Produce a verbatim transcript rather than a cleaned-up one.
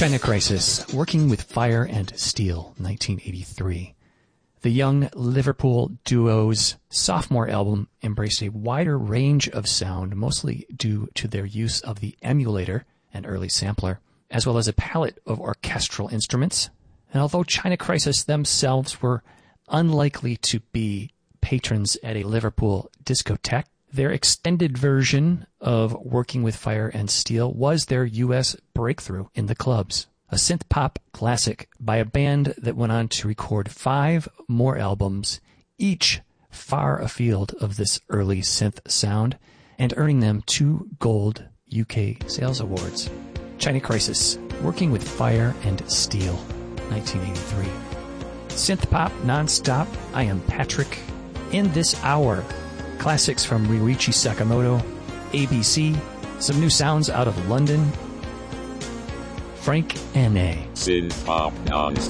China Crisis, Working with Fire and Steel, nineteen eighty-three. The young Liverpool duo's sophomore album embraced a wider range of sound, mostly due to their use of the emulator, an early sampler, as well as a palette of orchestral instruments. And although China Crisis themselves were unlikely to be patrons at a Liverpool discotheque, their extended version of Working with Fire and Steel was their U S breakthrough in the clubs. A synth-pop classic by a band that went on to record five more albums, each far afield of this early synth sound, and earning them two gold U K sales awards. China Crisis, Working with Fire and Steel, nineteen eighty-three. Synth-pop non-stop, I am Patrick. In this hour, classics from Ryuichi Sakamoto, A B C, some new sounds out of London, Frank N A. Synth-pop non-stop.